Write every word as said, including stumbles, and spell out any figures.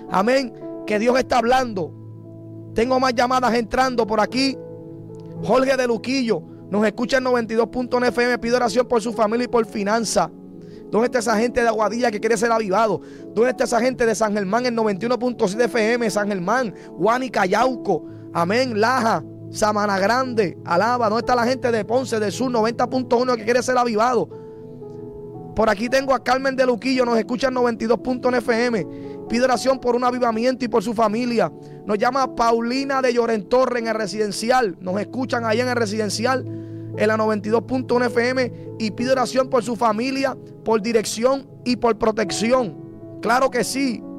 Amén. Que Dios está hablando. Tengo más llamadas entrando por aquí. Jorge de Luquillo nos escucha en noventa y dos punto nueve F M. Pide oración por su familia y por finanzas. ¿Dónde está esa gente de Aguadilla que quiere ser avivado? ¿Dónde está esa gente de San Germán en noventa y uno punto siete F M? San Germán, Guánica, Yauco, amén, Laja, Samana Grande, Alaba. ¿Dónde está la gente de Ponce del Sur noventa punto uno que quiere ser avivado? Por aquí tengo a Carmen de Luquillo, nos escucha en noventa y dos punto nueve F M. Pide oración por un avivamiento y por su familia. Nos llama Paulina de Llorentorre en el residencial. Nos escuchan ahí en el residencial, en la noventa y dos punto uno F M, y pide oración por su familia, por dirección y por protección. Claro que sí.